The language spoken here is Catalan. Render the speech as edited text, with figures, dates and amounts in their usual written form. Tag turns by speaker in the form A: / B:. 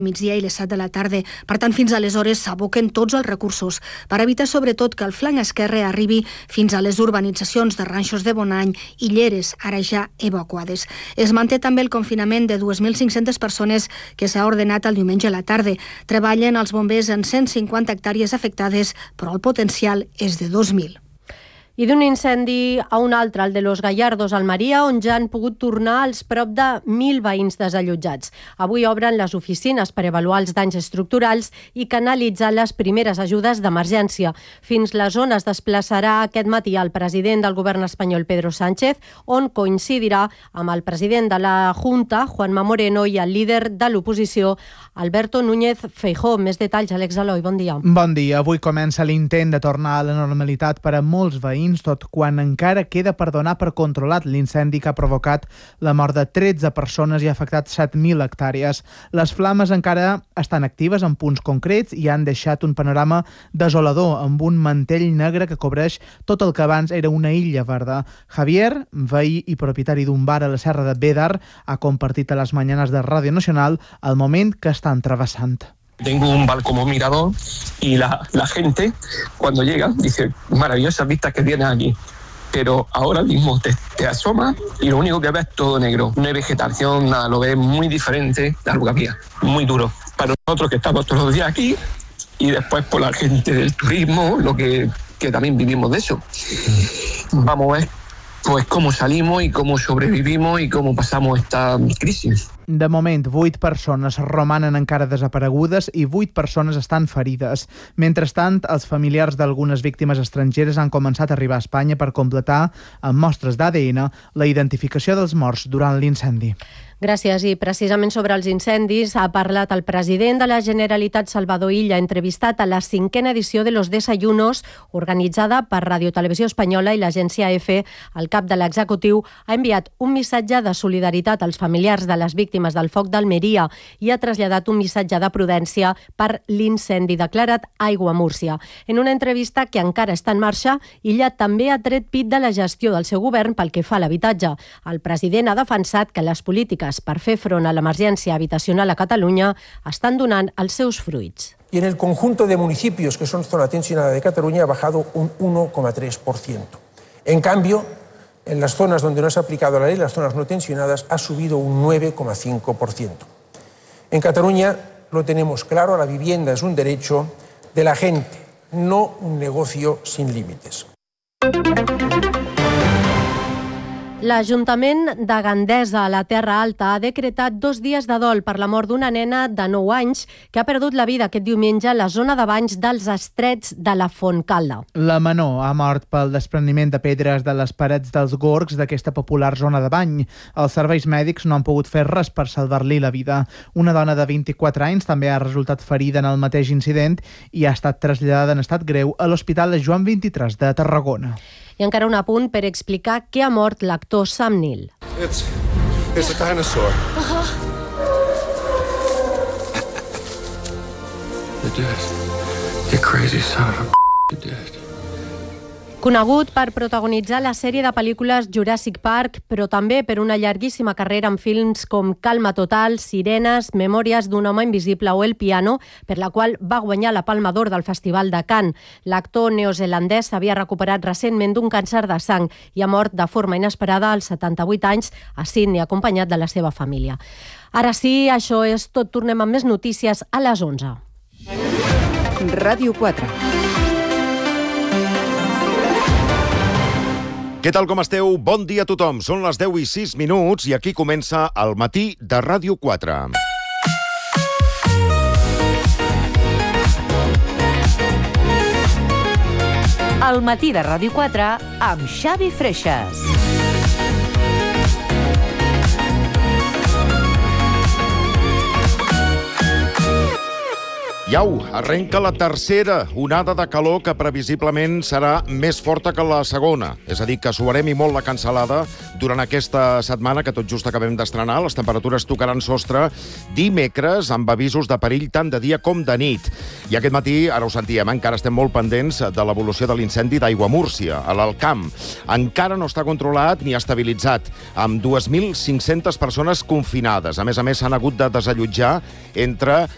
A: migdia i les 7 de la tarda. Per tant, fins aleshores s'aboquen tots els recursos per evitar sobretot que el flanc esquerre arribi fins a les urbanitzacions de Ranxos de Bonany i Lleres, ara ja evacuades. Es manté també el confinament de 2.500 persones que s'ha ordenat el diumenge a la tarda. Treballen els bombers en 150 hectàrees afectades, però el potencial és de 2.000.
B: I d'un incendi a un altre, el de Los Gallardos, Almeria, on ja han pogut tornar els prop de 1.000 veïns desallotjats. Avui obren les oficines per avaluar els danys estructurals i canalitzar les primeres ajudes d'emergència. Fins la zona es desplaçarà aquest matí el president del govern espanyol, Pedro Sánchez, on coincidirà amb el president de la Junta, Juanma Moreno, i el líder de l'oposició, Alberto Núñez Feijóo. Més detalls, Àlex Aloi, bon dia.
C: Bon dia. Avui comença l'intent de tornar a la normalitat per a molts veïns, tot quan encara queda per donar per controlat l'incendi que ha provocat la mort de 13 persones i ha afectat 7.000 hectàrees. Les flames encara estan actives en punts concrets i han deixat un panorama desolador, amb un mantell negre que cobreix tot el que abans era una illa verda. Javier, veí i propietari d'un bar a la Serra de Bédar, ha compartit a les mañanas de Radio Nacional el moment que estan travessant.
D: Tengo un bar como mirador y la gente cuando llega dice maravillosas vistas que tienes aquí, pero ahora mismo te asomas y lo único que ves es todo negro, no hay vegetación, nada, lo ves muy diferente de lo que había, muy duro. Para nosotros que estamos todos los días aquí y después por la gente del turismo, lo que también vivimos de eso. Vamos a ver pues cómo salimos y cómo sobrevivimos y cómo pasamos esta crisis.
C: De moment, 8 persones romanen encara desaparegudes i 8 persones estan ferides. Mentrestant, els familiars d'algunes víctimes estrangeres han començat a arribar a Espanya per completar, amb mostres d'ADN, la identificació dels morts durant l'incendi.
B: Gràcies. I precisament sobre els incendis ha parlat el president de la Generalitat, Salvador Illa, entrevistat a la 5a edició de Los Desayunos, organitzada per Radio Televisió Espanyola i l'agència EFE. El cap de l'executiu ha enviat un missatge de solidaritat als familiars de les víctimes del foc d'Almeria i ha traslladat un missatge de prudència per l'incendi declarat Aigua Múrcia. En una entrevista que encara està en marxa, Illa també ha tret pit de la gestió del seu govern pel que fa a l'habitatge. El president ha defensat que les polítiques per fer front a l'emergència habitacional a Catalunya estan donant els seus fruits.
E: Y en el conjunto de municipios que son zona tensionada de Cataluña ha bajado un 1,3%. En cambio, en las zonas donde no se ha aplicado la ley, las zonas no tensionadas, ha subido un 9,5%. En Cataluña lo tenemos claro, la vivienda es un derecho de la gente, no un negocio sin límites.
B: L'Ajuntament de Gandesa, a la Terra Alta, ha decretat 2 dies de dol per la mort d'una nena de 9 anys que ha perdut la vida aquest diumenge a la zona de banys dels Estrets de la Fontcalda.
C: La menor ha mort pel despreniment de pedres de les parets dels gorgs d'aquesta popular zona de bany. Els serveis mèdics no han pogut fer res per salvar-li la vida. Una dona de 24 anys també ha resultat ferida en el mateix incident i ha estat traslladada en estat greu a l'Hospital Joan 23 de Tarragona.
B: I encara un apunt per explicar què ha mort l'actor Sam Neill.
F: It's a dinosaur.
G: You did it. You crazy son of a you did it.
B: Conegut per protagonitzar la sèrie de pel·lícules Jurassic Park, però també per una llarguíssima carrera en films com Calma Total, Sirenes, Memòries d'un home invisible o El piano, per la qual va guanyar la Palma d'Or del Festival de Cannes. L'actor neozelandès s'havia recuperat recentment d'un càncer de sang i ha mort de forma inesperada als 78 anys a Sydney, acompanyat de la seva família. Ara sí, això és tot. Tornem amb més notícies a les 11.
H: Ràdio 4.
I: Què tal, com esteu? Bon dia a tothom. Són les 10:06 i aquí comença el matí de Ràdio 4.
H: El matí de Ràdio 4 amb Xavi Freixas.
I: Iau, arrenca la tercera onada de calor que previsiblement serà més forta que la segona. És a dir, que suarem i molt la cansalada durant aquesta setmana que tot just acabem d'estrenar. Les temperatures tocaran sostre dimecres amb avisos de perill tant de dia com de nit. I aquest matí, ara ho sentíem, encara estem molt pendents de l'evolució de l'incendi d'Aigua Múrcia, a l'Alcamp. Encara no està controlat ni estabilitzat, amb 2.500 persones confinades. A més, s'han hagut de desallotjar entre